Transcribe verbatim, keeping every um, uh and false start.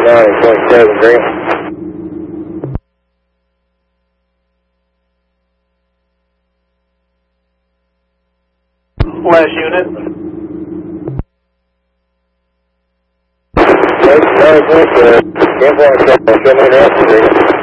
nine point seven, Grant. Last unit. nine point seven, Campbell, show me an answer, Grant.